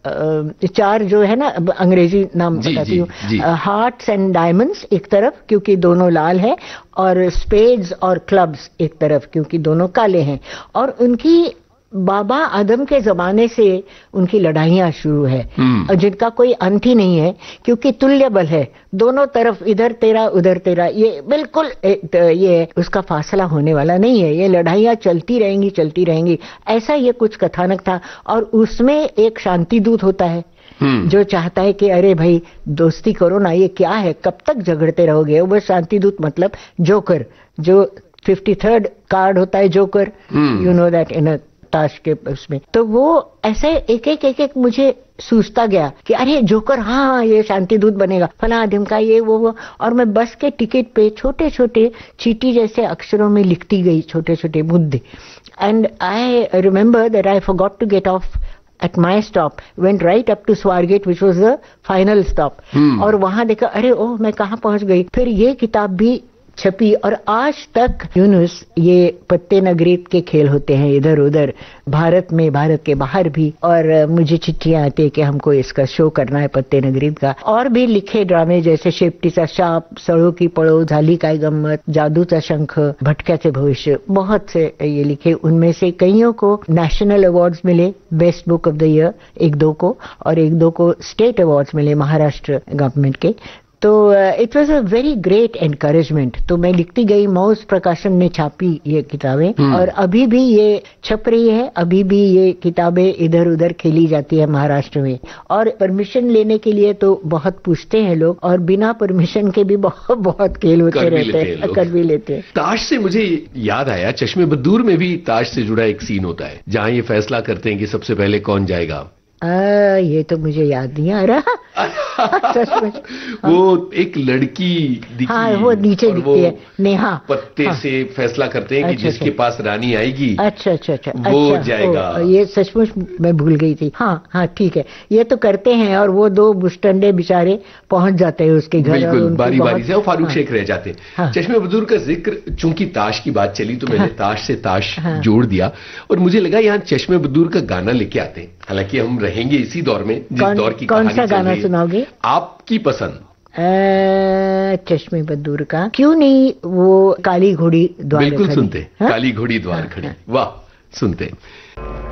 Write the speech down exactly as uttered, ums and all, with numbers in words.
चार जो है ना, अंग्रेजी नाम बताती हूँ, हार्ट्स एंड डायमंड्स एक तरफ क्योंकि दोनों लाल है, और स्पेड्स और क्लब्स एक तरफ क्योंकि दोनों काले हैं। और उनकी बाबा आदम के जमाने से उनकी लड़ाइयां शुरू है, और जिनका कोई अंत ही नहीं है क्योंकि तुल्य बल है दोनों तरफ, इधर तेरा उधर तेरा, ये बिल्कुल ये उसका फासला होने वाला नहीं है, ये लड़ाइयां चलती रहेंगी चलती रहेंगी, ऐसा ये कुछ कथानक था। और उसमें एक शांति दूत होता है जो चाहता है कि अरे भाई दोस्ती करो ना, ये क्या है, कब तक झगड़ते रहोगे। वो शांति दूत मतलब जोकर, जो फिफ्टी थर्ड कार्ड होता है joker, you know that in ताश के उसमें। तो वो ऐसे एक एक एक एक मुझे सूझता गया कि अरे जोकर, हाँ ये शांति दूत बनेगा, फला आदम का ये वो वो। और मैं बस के टिकट पे छोटे छोटे चीटी जैसे अक्षरों में लिखती गई छोटे छोटे मुद्दे। And I remember that I forgot to get of at my stop, went right up to Swargate which was the final stop. hmm. और वहां देखा, अरे ओह मैं कहाँ पहुंच गई। फिर ये किताब भी छपी, और आज तक यूनुस ये पत्ते नगरीत के खेल होते हैं इधर उधर भारत में, भारत के बाहर भी। और मुझे चिट्ठियां आती है कि हमको इसका शो करना है पत्ते नगरीत का। और भी लिखे ड्रामे जैसे शेपटीचा शाप, सड़ो की पड़ो, झाली काय गम्मत, जादूचा शंख, भटक्याचे भविष्य, बहुत से ये लिखे। उनमें से कईयों को नेशनल अवार्ड्स मिले, best book of the year एक दो को, और एक दो को स्टेट अवार्ड्स मिले महाराष्ट्र गवर्नमेंट के। तो it was a very great encouragement. तो मैं लिखती गई, मौज प्रकाशन ने छापी ये किताबें, hmm. और अभी भी ये छप रही है, अभी भी ये किताबें इधर उधर खेली जाती है महाराष्ट्र में। और परमिशन लेने के लिए तो बहुत पूछते हैं लोग, और बिना परमिशन के भी बहुत बहुत खेल होते रहते हैं, कर भी लेते हैं। ताश से मुझे याद आया, चश्मे बद्दूर में भी ताश से जुड़ा एक सीन होता है जहाँ ये फैसला करते हैं कि सबसे पहले कौन जाएगा। आ, ये तो मुझे याद नहीं आ रहा। वो एक लड़की दिखी, हाँ वो नीचे दिखती है, नेहा, पत्ते हाँ, से फैसला करते हैं कि अच्छा, जिसके अच्छा, पास रानी आएगी अच्छा अच्छा अच्छा वो अच्छा, जाएगा। ओ, ये सचमुच मैं भूल गई थी। हाँ हाँ ठीक है, ये तो करते हैं। और वो दो बुस्टंडे बेचारे पहुंच जाते हैं उसके घर, बिल्कुल बारी बारी से, वो फारूक शेख रह जाते हैं। हाँ, चश्मे बद्दूर का जिक्र, चूंकि ताश की बात चली तो मैंने ताश से ताश जोड़ दिया, और मुझे लगा यहाँ चश्मे बद्दूर का गाना लेके आते हैं। हालांकि हम रहेंगे इसी दौर में जिस कौन, दौर की कौन सा गाना सुनाओगे? आपकी पसंद। चश्मे बद्दूर का क्यों नहीं, वो काली घोड़ी द्वार बिल्कुल सुनते, काली घोड़ी द्वार खड़ी, वाह सुनते।